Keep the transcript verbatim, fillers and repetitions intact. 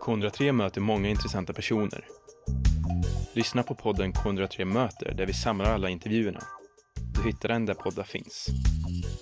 K ett noll tre möter många intressanta personer. Lyssna på podden K ett noll tre möter där vi samlar alla intervjuerna. Du hittar den där poddar finns.